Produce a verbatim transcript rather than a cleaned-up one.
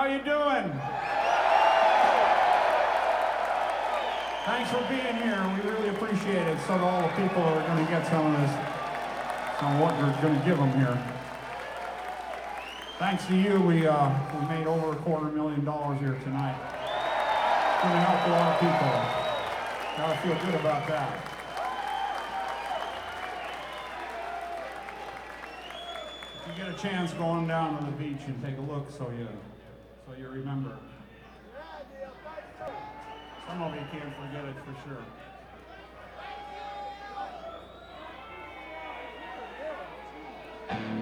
how you doing? Thanks for being here. We really appreciate it. So do all the people who are going to get some of this, some of what we're going to give them here. Thanks to you, we uh, we made over a quarter million dollars here tonight. It's going to help a lot of people. Gotta feel good about that. If you get a chance, go on down to the beach and take a look, so you so you remember. Some of you can't forget it for sure.